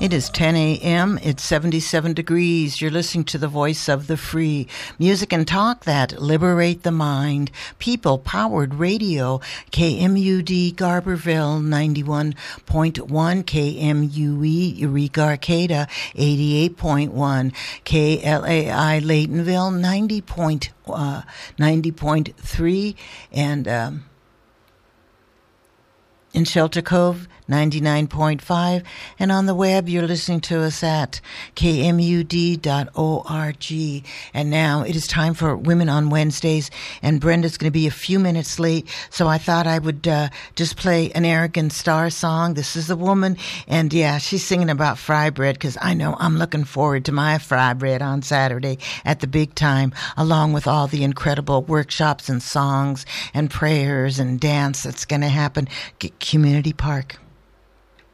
It is 10 a.m. It's 77 degrees. You're listening to the voice of the free. Music and talk that liberate the mind. People-powered radio. KMUD Garberville 91.1. KMUE Eureka Arcata 88.1. KLAI Laytonville 90.3. And in Shelter Cove 99.5, and on the web you're listening to us at kmud.org. And now it is time for Women on Wednesdays, and Brenda's going to be a few minutes late, so I thought I would just play an Arrogant Star song. This is a woman, and yeah, she's singing about fry bread, because I know I'm looking forward to my fry bread on Saturday at the big time, along with all the incredible workshops and songs and prayers and dance that's going to happen at Community Park.